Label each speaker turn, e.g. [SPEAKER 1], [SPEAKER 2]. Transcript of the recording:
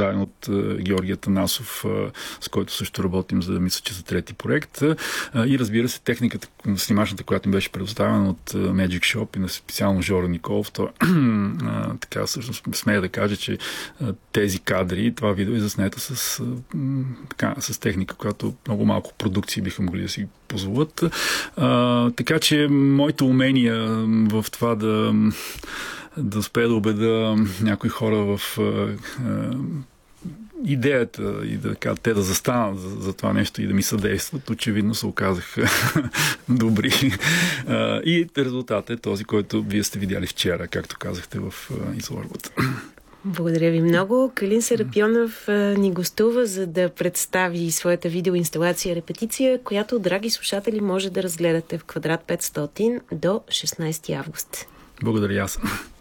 [SPEAKER 1] предоставен от Георги Атанасов, с който също работим, за да мисля, че за трети проект. И разбира се, техниката, снимачната, която ми беше предоставена от Magic Shop и на специално Жора Николов. Така всъщност смея да кажа, че тези кадри, това видео е заснето с техника, която много малко продукции биха могли да си позволят. Така че моите умения в това да успея да убеда някои хора в идеята и те да застанат за това нещо и да ми съдействат, очевидно се оказаха добри. И резултатът е този, който вие сте видяли вчера, както казахте в изложбата.
[SPEAKER 2] Благодаря ви много. Калин Серапионов ни гостува, за да представи своята видеоинсталация репетиция, която, драги слушатели, може да разгледате в Квадрат 500 до 16 август.
[SPEAKER 1] Благодаря аз.